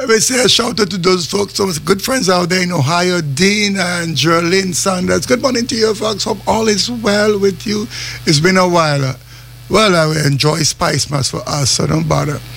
Let me say a shout out to those folks, those good friends out there in Ohio, Dean and Jerlyn Sanders. Good morning to you folks. Hope all is well with you. It's been a while. Well, I will enjoy Spice Mass for us, so don't bother.